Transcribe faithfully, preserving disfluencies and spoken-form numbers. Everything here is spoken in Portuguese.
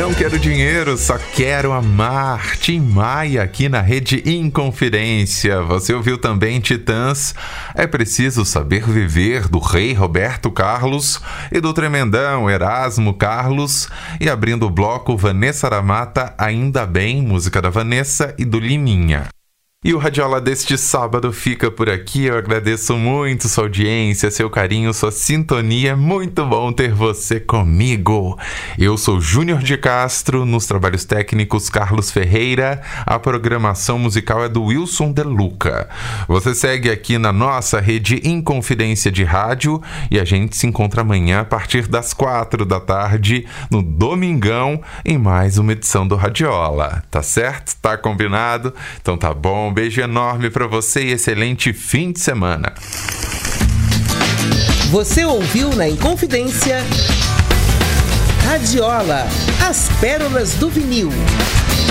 Não quero dinheiro, só quero amar. Tim Maia aqui na Rede Inconfidência. Você ouviu também Titãs, É Preciso Saber Viver, do Rei Roberto Carlos e do tremendão Erasmo Carlos. E abrindo o bloco, Vanessa Aramata, Ainda Bem, música da Vanessa e do Liminha. E o Radiola deste sábado fica por aqui. Eu agradeço muito sua audiência, seu carinho, sua sintonia. É muito bom ter você comigo. Eu sou Júnior de Castro, nos trabalhos técnicos Carlos Ferreira. A programação musical é do Wilson De Luca. Você segue aqui na nossa Rede Inconfidência de Rádio e a gente se encontra amanhã a partir das quatro da tarde no Domingão em mais uma edição do Radiola. Tá certo? Tá combinado? Então tá bom. Um beijo enorme para você e excelente fim de semana. Você ouviu na Inconfidência Radiola, as pérolas do vinil.